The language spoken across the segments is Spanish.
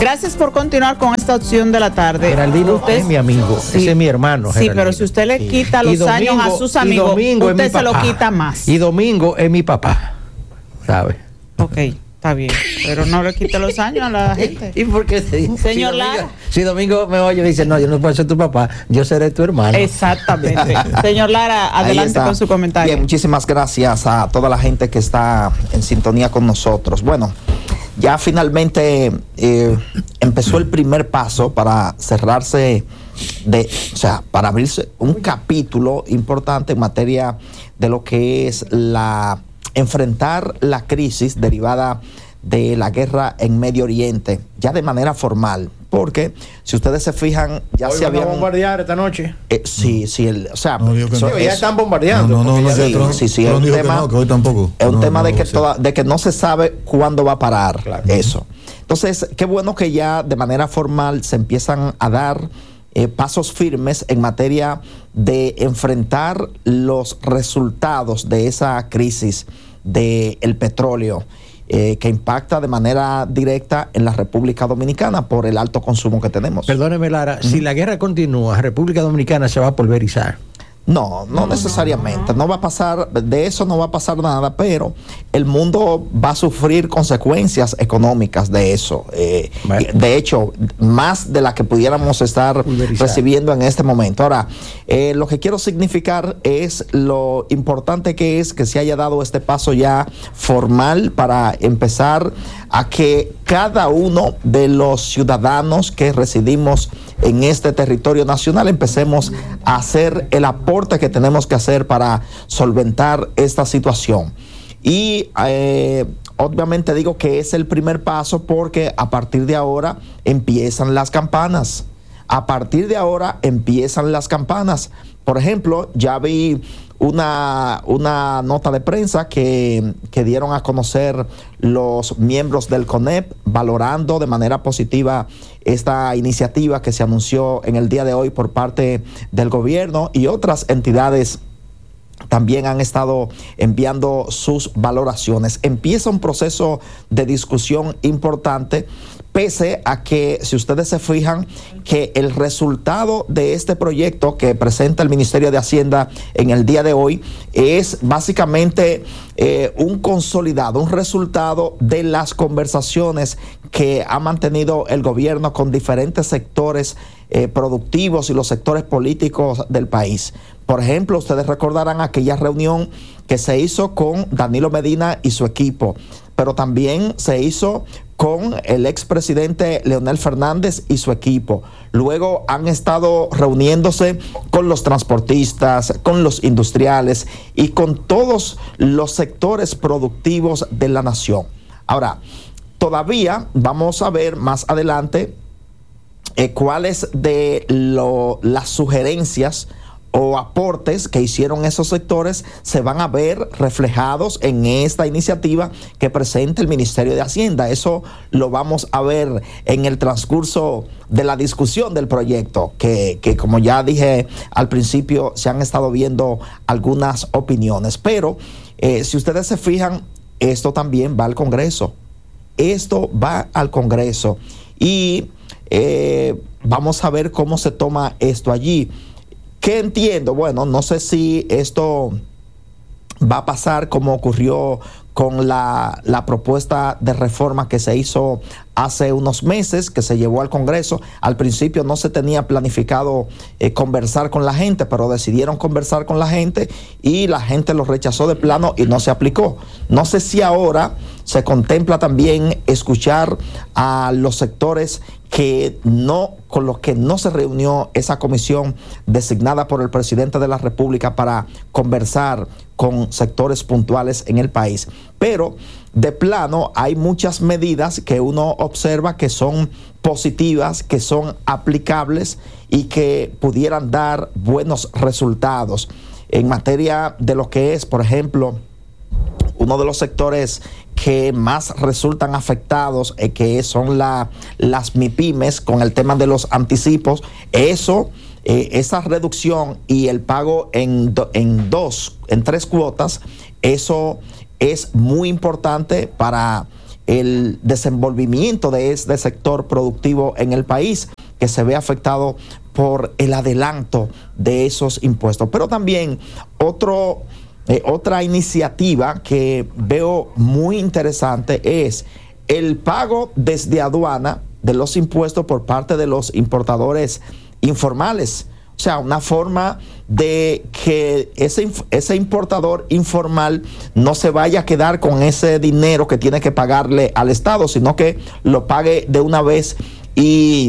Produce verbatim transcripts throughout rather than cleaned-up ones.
Gracias por continuar con esta opción de la tarde. Geraldino usted es mi amigo, sí, ese es mi hermano. Sí, Geraldino. Pero si usted le quita sí. los domingo, años a sus amigos, usted se lo quita más. Y Domingo es mi papá, ¿sabe? Ok. Está bien, pero no le quite los años a la gente. ¿Y por qué te dice? Señor si Lara. Domingo, si Domingo me oye y dice, no, yo no puedo ser tu papá, yo seré tu hermano. Exactamente. Señor Lara, adelante con su comentario. Bien, muchísimas gracias a toda la gente que está en sintonía con nosotros. Bueno, ya finalmente eh, empezó el primer paso para cerrarse, de, o sea, para abrirse un capítulo importante en materia de lo que es la... enfrentar la crisis derivada de la guerra en Medio Oriente, ya de manera formal, porque si ustedes se fijan, ya Hoy se habían... ¿Van a bombardear esta noche? Eh, sí, sí, el, o sea... No, eso, no. Ya están bombardeando. No, no, no, sí, Trump, sí, sí, Trump es un dijo tema, que no, que hoy tampoco. Es un no, tema no, de, no, que sí. toda, de que no se sabe cuándo va a parar claro. eso. Entonces, qué bueno que ya de manera formal se empiezan a dar eh, pasos firmes en materia de enfrentar los resultados de esa crisis del petróleo eh, que impacta de manera directa en la República Dominicana por el alto consumo que tenemos. Perdóneme, Lara, ¿Mm? si la guerra continúa, República Dominicana se va a pulverizar. No, no, no necesariamente. No. no va a pasar, de eso no va a pasar nada, pero el mundo va a sufrir consecuencias económicas de eso. Eh, bueno. De hecho, más de las que pudiéramos estar Pulverizar. recibiendo en este momento. Ahora, eh, lo que quiero significar es lo importante que es que se haya dado este paso ya formal para empezar a que cada uno de los ciudadanos que residimos en este territorio nacional empecemos a hacer el aporte que tenemos que hacer para solventar esta situación. Y eh, obviamente digo que es el primer paso porque a partir de ahora empiezan las campanas. A partir de ahora empiezan las campanas. Por ejemplo, ya vi una, una nota de prensa que, que dieron a conocer los miembros del CONEP valorando de manera positiva esta iniciativa que se anunció en el día de hoy por parte del gobierno, y otras entidades también han estado enviando sus valoraciones. Empieza un proceso de discusión importante, pese a que, si ustedes se fijan, que el resultado de este proyecto que presenta el Ministerio de Hacienda en el día de hoy es básicamente eh, un consolidado, un resultado de las conversaciones que ha mantenido el gobierno con diferentes sectores eh, productivos y los sectores políticos del país. Por ejemplo, ustedes recordarán aquella reunión que se hizo con Danilo Medina y su equipo, pero también se hizo con el expresidente Leonel Fernández y su equipo. Luego han estado reuniéndose con los transportistas, con los industriales y con todos los sectores productivos de la nación. Ahora, todavía vamos a ver más adelante eh, cuáles de lo, las sugerencias o aportes que hicieron esos sectores se van a ver reflejados en esta iniciativa que presenta el Ministerio de Hacienda. Eso lo vamos a ver en el transcurso de la discusión del proyecto, que, que como ya dije al principio, se han estado viendo algunas opiniones. Pero eh, si ustedes se fijan, esto también va al Congreso. Esto va al Congreso. Y eh, vamos a ver cómo se toma esto allí. ¿Qué entiendo? Bueno, no sé si esto va a pasar como ocurrió con la, la propuesta de reforma que se hizo hace unos meses, que se llevó al Congreso. Al principio no se tenía planificado eh, conversar con la gente, pero decidieron conversar con la gente y la gente lo rechazó de plano y no se aplicó. No sé si ahora se contempla también escuchar a los sectores que no, con los que no se reunió esa comisión designada por el presidente de la República para conversar con sectores puntuales en el país. Pero de plano hay muchas medidas que uno observa que son positivas, que son aplicables y que pudieran dar buenos resultados en materia de lo que es, por ejemplo, uno de los sectores que más resultan afectados, eh, que son la, las MIPYMES, con el tema de los anticipos. Eso, eh, esa reducción y el pago en, do, en dos, en tres cuotas, eso es muy importante para el desenvolvimiento de este sector productivo en el país, que se ve afectado por el adelanto de esos impuestos. Pero también otro, eh, otra iniciativa que veo muy interesante es el pago desde aduana de los impuestos por parte de los importadores informales. O sea, una forma de que ese, ese importador informal no se vaya a quedar con ese dinero que tiene que pagarle al Estado, sino que lo pague de una vez y,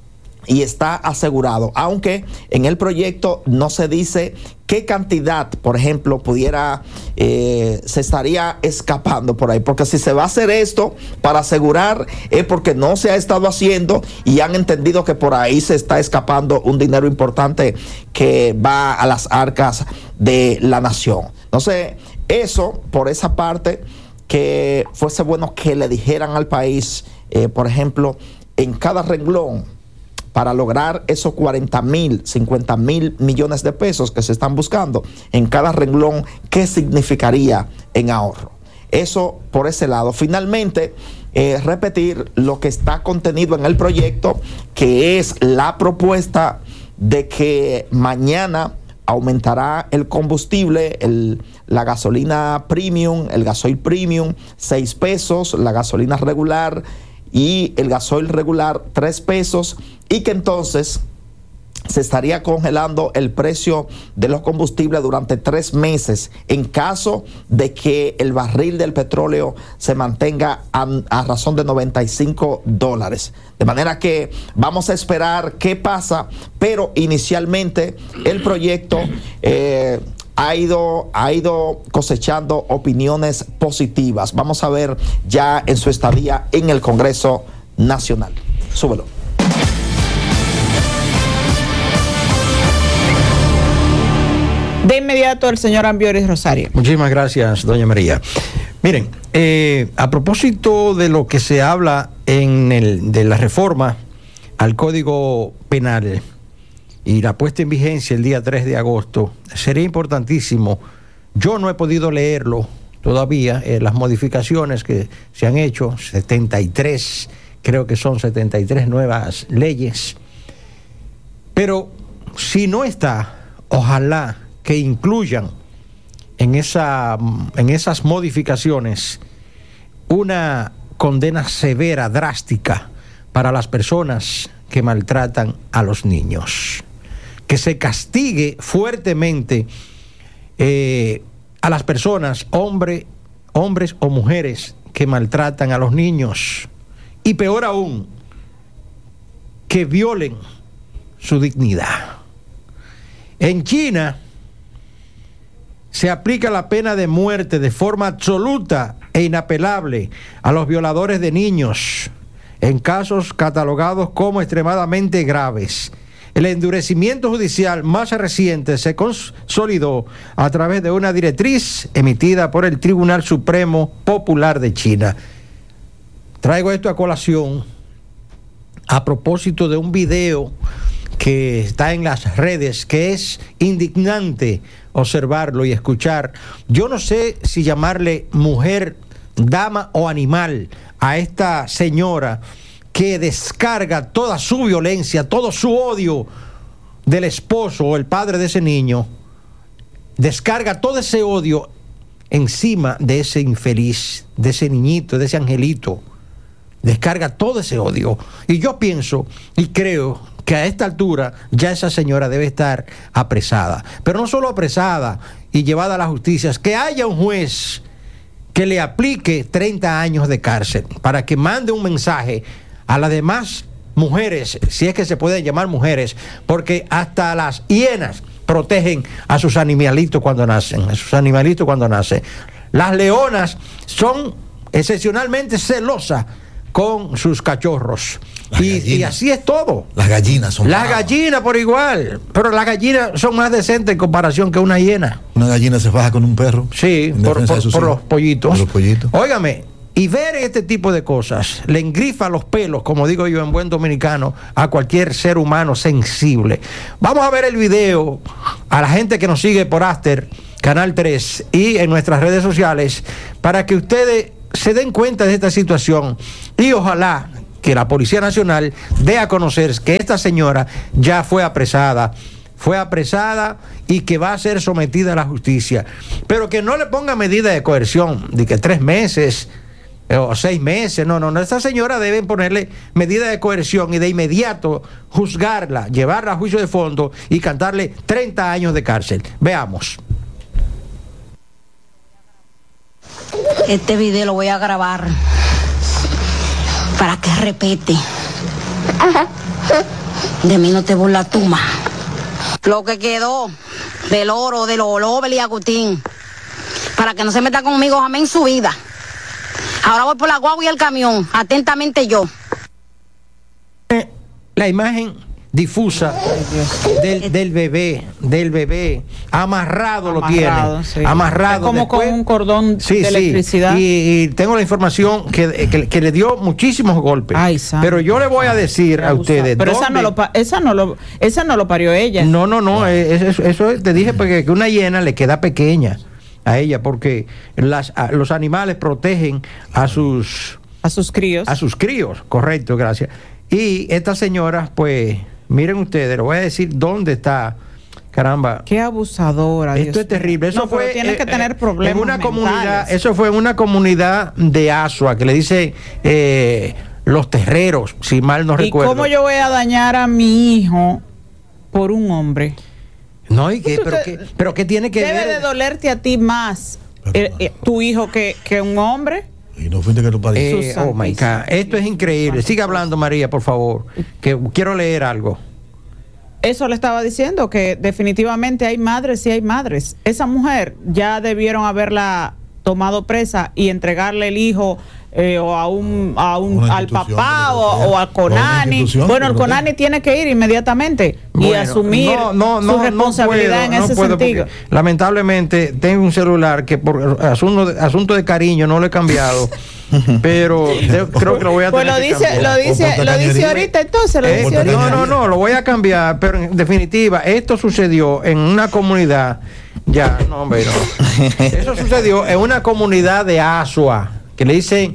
y está asegurado. Aunque en el proyecto no se dice qué cantidad, por ejemplo, pudiera, eh, se estaría escapando por ahí. Porque si se va a hacer esto para asegurar, es porque no se ha estado haciendo y han entendido que por ahí se está escapando un dinero importante que va a las arcas de la nación. Entonces, eso, por esa parte, que fuese bueno que le dijeran al país, eh, por ejemplo, en cada renglón, para lograr esos cuarenta mil, cincuenta mil millones de pesos que se están buscando en cada renglón, ¿qué significaría en ahorro? Eso por ese lado. Finalmente, eh, repetir lo que está contenido en el proyecto, que es la propuesta de que mañana aumentará el combustible, el, la gasolina premium, el gasoil premium, seis pesos, la gasolina regular y el gasoil regular tres pesos, y que entonces se estaría congelando el precio de los combustibles durante tres meses en caso de que el barril del petróleo se mantenga a, a razón de noventa y cinco dólares. De manera que vamos a esperar qué pasa, pero inicialmente el proyecto eh, ha ido, ha ido cosechando opiniones positivas. Vamos a ver ya en su estadía en el Congreso Nacional. Súbelo. De inmediato el señor Ambioris Rosario. Muchísimas gracias, doña María. Miren, eh, a propósito de lo que se habla en el, de la reforma al Código Penal y la puesta en vigencia el día tres de agosto, sería importantísimo. Yo no he podido leerlo todavía, eh, las modificaciones que se han hecho, setenta y tres, creo que son setenta y tres nuevas leyes. Pero si no está, ojalá que incluyan en, esa, en esas modificaciones una condena severa, drástica, para las personas que maltratan a los niños. Que se castigue fuertemente eh, a las personas, hombre, hombres o mujeres, que maltratan a los niños. Y peor aún, que violen su dignidad. En China se aplica la pena de muerte de forma absoluta e inapelable a los violadores de niños en casos catalogados como extremadamente graves. El endurecimiento judicial más reciente se consolidó a través de una directriz emitida por el Tribunal Supremo Popular de China. Traigo esto a colación a propósito de un video que está en las redes, que es indignante observarlo y escuchar. Yo no sé si llamarle mujer, dama o animal a esta señora que descarga toda su violencia, todo su odio del esposo o el padre de ese niño, descarga todo ese odio encima de ese infeliz, de ese niñito, de ese angelito, descarga todo ese odio. Y yo pienso y creo que a esta altura ya esa señora debe estar apresada, pero no solo apresada y llevada a la justicia, es que haya un juez que le aplique treinta años de cárcel para que mande un mensaje a las demás mujeres, si es que se pueden llamar mujeres, porque hasta las hienas protegen a sus animalitos cuando nacen, a sus animalitos cuando nacen. Las leonas son excepcionalmente celosas con sus cachorros. Y, y así es todo. Las gallinas son Las gallinas por igual, pero las gallinas son más decentes en comparación que una hiena. Una gallina se faja con un perro. Sí, por, por, por los pollitos. Por los pollitos. Óigame, y ver este tipo de cosas le engrifa los pelos, como digo yo en buen dominicano, a cualquier ser humano sensible. Vamos a ver el video a la gente que nos sigue por After, Canal tres y en nuestras redes sociales, para que ustedes se den cuenta de esta situación y ojalá que la Policía Nacional dé a conocer que esta señora ya fue apresada, fue apresada y que va a ser sometida a la justicia, pero que no le ponga medida de coerción, de que tres meses o seis meses, no, no, no, esta señora deben ponerle medida de coerción y de inmediato juzgarla, llevarla a juicio de fondo y cantarle treinta años de cárcel. Veamos. Este video lo voy a grabar para que repete. De mí no te burlas tú más. Lo que quedó del oro, de los Lobel y Agustín, para que no se meta conmigo jamás en su vida. Ahora voy por la guagua y el camión, atentamente yo. La imagen difusa del, del bebé, del bebé, amarrado, amarrado lo tiene, sí. amarrado. Como después, con un cordón sí, de sí. electricidad. Y, y tengo la información que, que, que le dio muchísimos golpes. Ay, pero yo le voy a decir a ustedes. Pero esa no, lo, esa, no lo, esa no lo parió ella. No, no, no, eso, eso te dije porque que una hiena le queda pequeña a ella, porque las, a, los animales protegen a sus a sus críos. A sus críos, correcto, gracias. Y esta señora, pues, miren ustedes, les voy a decir dónde está. Caramba. Qué abusadora. Esto Dios es terrible. Eso no, fue. Tiene eh, que tener problemas. En una mentales. comunidad, eso fue en una comunidad de Asua, que le dice eh, los terreros, si mal no ¿Y recuerdo. ¿Y cómo yo voy a dañar a mi hijo por un hombre? No, ¿y qué? ¿Pero, qué, pero qué tiene que debe ver? Debe de dolerte a ti más eh, eh, tu hijo que, que un hombre. Y no fuiste que tu padre. Eh, oh my God, esto es increíble. Siga hablando, María, por favor, que quiero leer algo. Eso le estaba diciendo, que definitivamente hay madres y hay madres. Esa mujer ya debieron haberla tomado presa y entregarle el hijo eh, o a un, a un al papá o, o al CONANI. Bueno, el CONANI tiene que ir inmediatamente bueno, y asumir no, no, no, su responsabilidad no puedo, en ese no sentido. Lamentablemente tengo un celular que por asunto de, asunto de cariño no lo he cambiado. Pero de, creo que lo voy a pues tener lo que dice, cambiar. Lo dice, lo dice ahorita entonces, lo eh, dice ahorita. No, no, no, lo voy a cambiar, pero en definitiva, esto sucedió en una comunidad, ya, no, hombre, no. Eso sucedió en una comunidad de Asua, que le dicen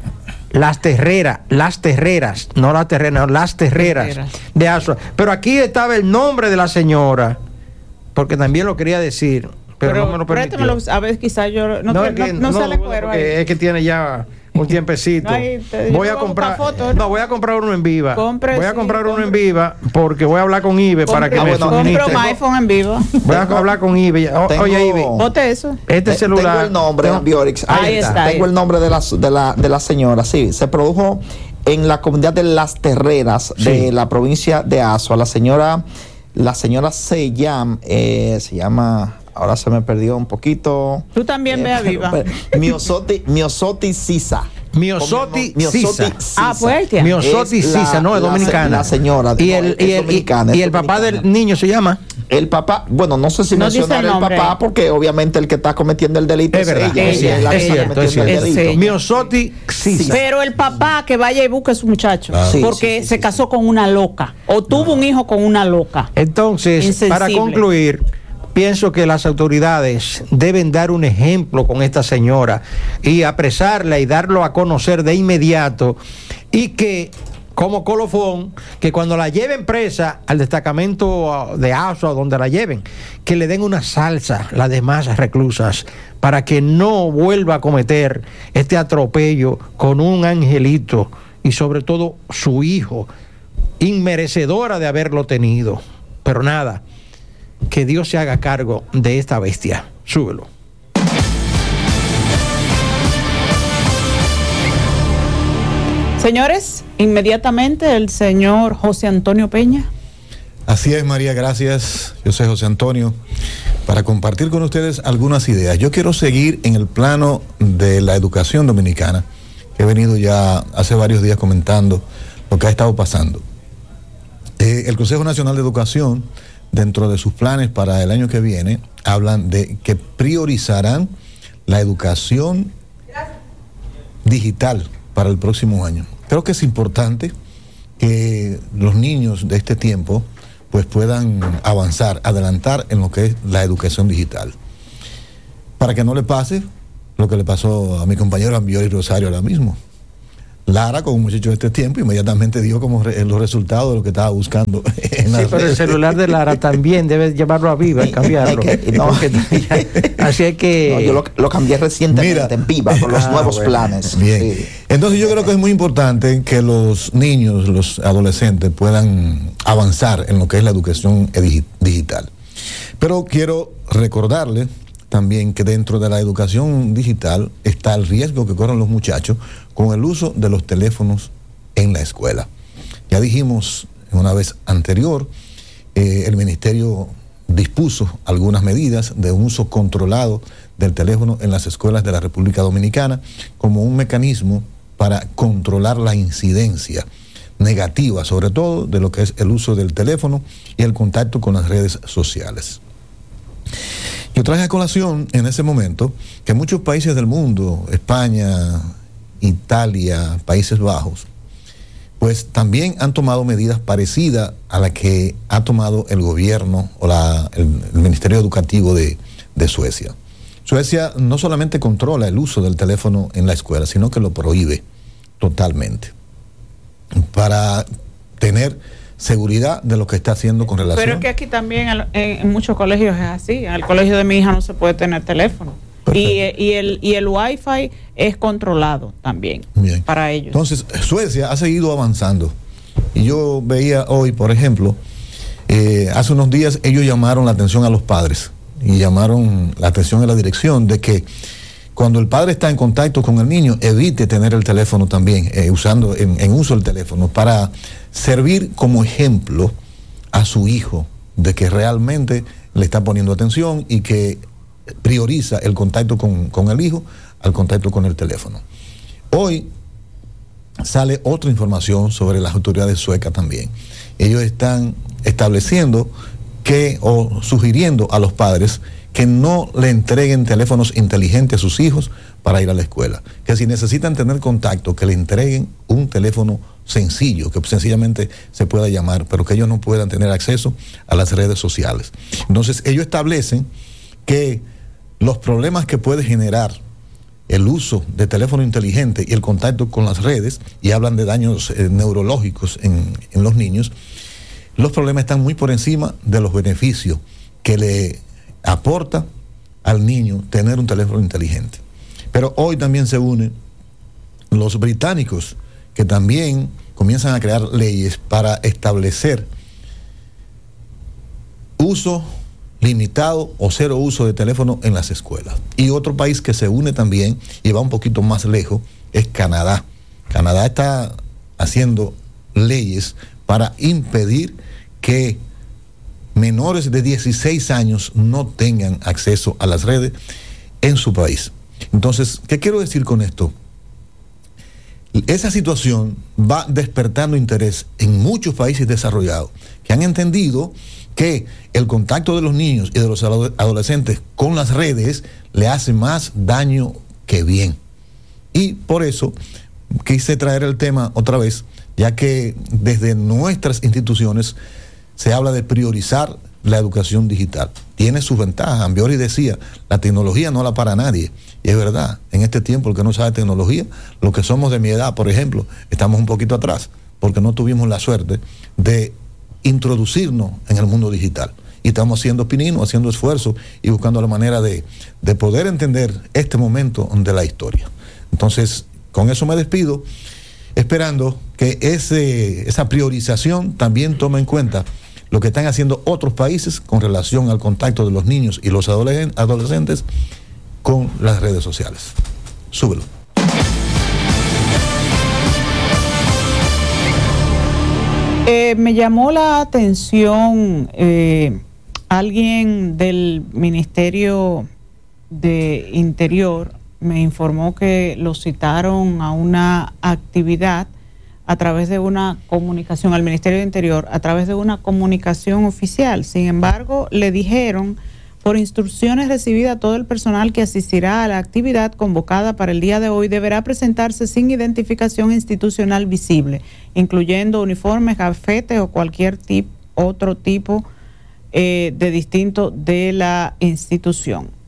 las terreras, las terreras, no las terreras, no, las terreras, terreras de Asua. Pero aquí estaba el nombre de la señora, porque también lo quería decir. Pero, pero no me lo permitió. A ver, quizás yo no, no, te, que, no, no, no sale cuero ahí. Es que tiene ya un tiempecito. Ay, te, voy a comprar fotos, ¿no? no, voy a comprar uno en Viva. Compre, voy a comprar sí, uno compre. en Viva porque voy a hablar con Ibe compre, para que me suministre. Compro un iPhone en Viva. Voy a hablar con Ibe. O, tengo, oye, Ibe. Bote eso. Este te, celular. Tengo el nombre, tengo, Ambiorix. Ahí, ahí está. está. Tengo ahí. el nombre de la, de la, de la señora. Sí, se produjo en la comunidad de Las Terreras sí. de la provincia de Asua. La señora, la señora se llama, eh, se llama. Ahora se me perdió un poquito. Tú también eh, ve a Viva. Miosotti, Miosotti Sisa. Miosotti Sisa. Ah, pues ya. Miosotti Sisa, no, es dominicana. La señora. Y el, no, y el, y, y el papá del niño se llama. El papá, bueno, no sé si no mencionar el, el papá, porque obviamente el que está cometiendo el delito es, es verdad, ella. Es, ella, es, la es cierto, es cierto. Miosotti Sisa. Pero el papá que vaya y busque a su muchacho, ah, sí, porque sí, sí, se sí, casó sí. con una loca o tuvo no. un hijo con una loca. Entonces, insensible. Para concluir, pienso que las autoridades deben dar un ejemplo con esta señora y apresarla y darlo a conocer de inmediato, y que como colofón, que cuando la lleven presa al destacamento de Asua, donde la lleven, que le den una salsa las demás reclusas para que no vuelva a cometer este atropello con un angelito y sobre todo su hijo, inmerecedora de haberlo tenido. Pero nada, que Dios se haga cargo de esta bestia. Súbelo. Señores, inmediatamente el señor José Antonio Peña. Así es, María, gracias. Yo soy José Antonio, para compartir con ustedes algunas ideas. Yo quiero seguir en el plano de la educación dominicana, que he venido ya hace varios días comentando lo que ha estado pasando. Eh, el Consejo Nacional de Educación, dentro de sus planes para el año que viene, hablan de que priorizarán la educación digital para el próximo año. Creo que es importante que los niños de este tiempo pues puedan avanzar, adelantar en lo que es la educación digital, para que no le pase lo que le pasó a mi compañero Ambiori Rosario ahora mismo. Lara, con un muchacho de este tiempo, inmediatamente dio como re, los resultados de lo que estaba buscando. En sí, pero el celular de Lara también debe llevarlo a Viva y cambiarlo. que, no. Así es que... No, yo lo, lo cambié recientemente. Mira, en Viva, con los ah, nuevos bueno. planes. Bien. Sí. Entonces yo creo que es muy importante que los niños, los adolescentes puedan avanzar en lo que es la educación digital. Pero quiero recordarle también que dentro de la educación digital está el riesgo que corren los muchachos con el uso de los teléfonos en la escuela. Ya dijimos una vez anterior, eh, el ministerio dispuso algunas medidas de un uso controlado del teléfono en las escuelas de la República Dominicana como un mecanismo para controlar la incidencia negativa, sobre todo de lo que es el uso del teléfono y el contacto con las redes sociales. Yo traje a colación en ese momento que muchos países del mundo, España, Italia, Países Bajos, pues también han tomado medidas parecidas a las que ha tomado el gobierno o la, el, el Ministerio Educativo de, de Suecia. Suecia no solamente controla el uso del teléfono en la escuela, sino que lo prohíbe totalmente para tener seguridad de lo que está haciendo con relación. Pero es que aquí también en, en muchos colegios es así. En el colegio de mi hija no se puede tener teléfono. Y, y el y el Wi-Fi es controlado también. Bien. Para ellos. Entonces, Suecia ha seguido avanzando. Y yo veía hoy, por ejemplo, eh, hace unos días ellos llamaron la atención a los padres y llamaron la atención a la dirección de que cuando el padre está en contacto con el niño, evite tener el teléfono también, eh, usando en, en uso el teléfono, para servir como ejemplo a su hijo de que realmente le está poniendo atención y que prioriza el contacto con, con el hijo al contacto con el teléfono. Hoy sale otra información sobre las autoridades suecas también. Ellos están estableciendo que, o sugiriendo a los padres que no le entreguen teléfonos inteligentes a sus hijos para ir a la escuela. Que si necesitan tener contacto, que le entreguen un teléfono sencillo, que sencillamente se pueda llamar, pero que ellos no puedan tener acceso a las redes sociales. Entonces, ellos establecen que los problemas que puede generar el uso de teléfono inteligente y el contacto con las redes, y hablan de daños eh, neurológicos en, en los niños, los problemas están muy por encima de los beneficios que le aporta al niño tener un teléfono inteligente. Pero hoy también se unen los británicos, que también comienzan a crear leyes para establecer uso limitado o cero uso de teléfono en las escuelas. Y otro país que se une también y va un poquito más lejos es Canadá. Canadá está haciendo leyes para impedir que menores de dieciséis años no tengan acceso a las redes en su país. Entonces, ¿qué quiero decir con esto? Esa situación va despertando interés en muchos países desarrollados que han entendido que el contacto de los niños y de los adolescentes con las redes le hace más daño que bien. Y por eso quise traer el tema otra vez, ya que desde nuestras instituciones se habla de priorizar la educación digital. Tiene sus ventajas. Ambiori decía, la tecnología no la para nadie. Y es verdad, en este tiempo el que no sabe tecnología, los que somos de mi edad, por ejemplo, estamos un poquito atrás, porque no tuvimos la suerte de introducirnos en el mundo digital. Y estamos haciendo pininos, haciendo esfuerzos y buscando la manera de, de poder entender este momento de la historia. Entonces, con eso me despido, esperando que ese, esa priorización también tome en cuenta lo que están haciendo otros países con relación al contacto de los niños y los adolescentes con las redes sociales. Súbelo. Eh, me llamó la atención eh, alguien del Ministerio de Interior me informó que lo citaron a una actividad a través de una comunicación al Ministerio de Interior, a través de una comunicación oficial. Sin embargo, le dijeron, por instrucciones recibidas, todo el personal que asistirá a la actividad convocada para el día de hoy deberá presentarse sin identificación institucional visible, incluyendo uniformes, gafetes o cualquier tipo, otro tipo eh, de distinto de la institución.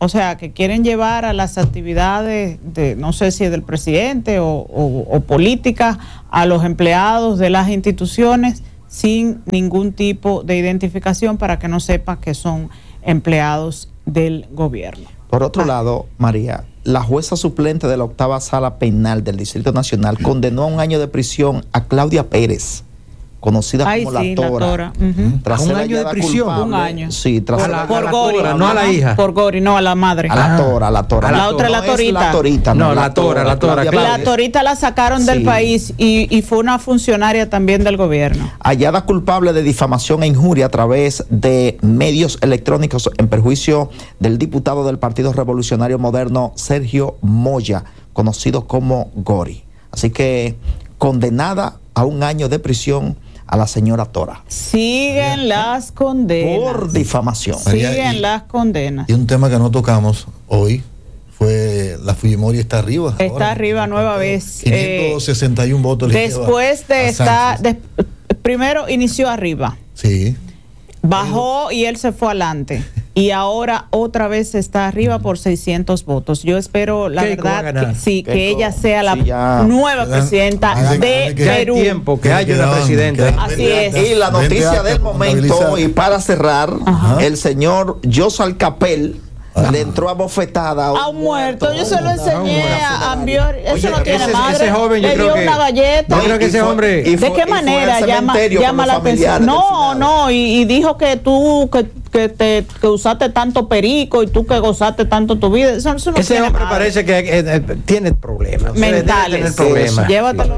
o sea, que quieren llevar a las actividades de, no sé si es del presidente o, o, o políticas, a los empleados de las instituciones sin ningún tipo de identificación para que no sepa que son empleados del gobierno. Por otro ah. lado, María, la jueza suplente de la octava sala penal del Distrito Nacional condenó a un año de prisión a Claudia Pérez, conocida Ay, como sí, la Tora. La tora. Uh-huh. Tras un ser año de prisión. Culpable, un año. Sí, tras por, la, por la Gori. tora, no a la hija. Por Gori, no a la madre. A la Tora, a la Tora. La, la otra es la Torita. La Torita, no, no la Tora, la Tora. Claudia La Torita la sacaron del sí. país y, y fue una funcionaria también del gobierno. Hallada culpable de difamación e injuria a través de medios electrónicos en perjuicio del diputado del Partido Revolucionario Moderno, Sergio Moya, conocido como Gori. Así que condenada a un año de prisión a la señora Tora. Siguen María, las condenas. Por difamación. Siguen María, y, las condenas. Y un tema que no tocamos hoy fue la Fujimori está arriba. Está ahora, arriba nueva vez. quinientos sesenta y uno eh, votos. Después de estar, de, primero inició arriba. Sí. Bajó y él se fue adelante. Y ahora otra vez está arriba por seiscientos votos. Yo espero, la verdad, que, sí, que ella sea la sí, nueva quedan, presidenta de que Perú. Hay tiempo que haya una presidenta. Así es. Y la noticia del momento, y para cerrar, ajá, el señor Josal Capel ajá, le entró a bofetada a un, a un muerto. muerto. Yo se lo enseñé a Ambior. Eso Oye, no tiene ese, madre. Ese joven, yo le creo dio que, una galleta. Yo creo que ese fue, hombre. ¿De fue, qué manera llama, llama la atención? No, no. Y, y dijo que tú que, que te que usaste tanto perico y tú que gozaste tanto tu vida. Eso, eso no ese tiene hombre madre. parece que eh, eh, tiene problemas mentales. Problemas. Llévatelo.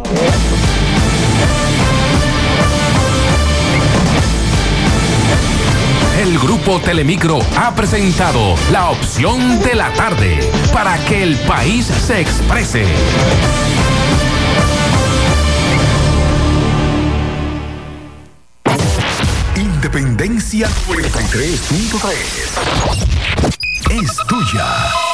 El Grupo Telemicro ha presentado la opción de la tarde para que el país se exprese. Independencia noventa y tres punto tres es tuya.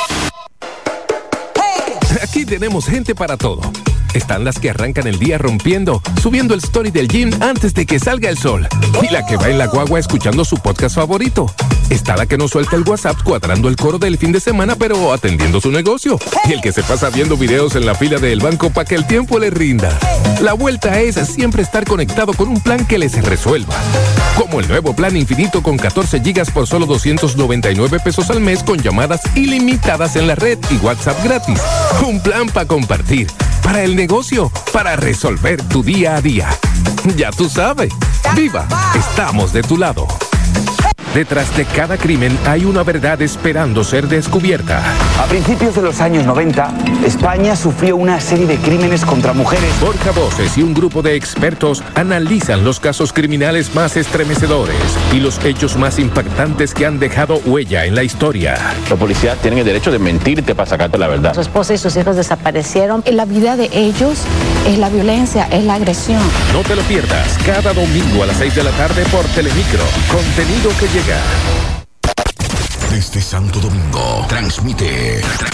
Aquí tenemos gente para todo. Están las que arrancan el día rompiendo, subiendo el story del gym antes de que salga el sol. Y la que va en la guagua escuchando su podcast favorito. Está la que no suelta el WhatsApp cuadrando el coro del fin de semana, pero atendiendo su negocio. Y el que se pasa viendo videos en la fila del banco para que el tiempo le rinda. La vuelta es siempre estar conectado con un plan que les resuelva. Como el nuevo plan infinito con catorce gigas por solo doscientos noventa y nueve pesos al mes con llamadas ilimitadas en la red y WhatsApp gratis. Un plan para compartir, para el negocio, para resolver tu día a día. Ya tú sabes. Viva, estamos de tu lado. Detrás de cada crimen hay una verdad esperando ser descubierta. A principios de los años noventa, España sufrió una serie de crímenes contra mujeres. Borja Voces y un grupo de expertos analizan los casos criminales más estremecedores y los hechos más impactantes que han dejado huella en la historia. Los policías tienen el derecho de mentirte para sacarte la verdad. Su esposa y sus hijos desaparecieron. La vida de ellos es la violencia, es la agresión. No te lo pierdas cada domingo a las seis de la tarde por Telemicro. Contenido que llega. Desde Santo Domingo transmite